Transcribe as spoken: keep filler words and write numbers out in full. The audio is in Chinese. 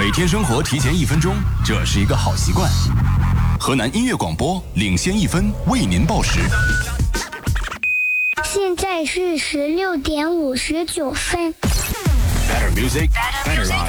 每天生活提前一分钟，这是一个好习惯。河南音乐广播领先一分，为您报时。 现在是十六点五十九分。 Better music, better life.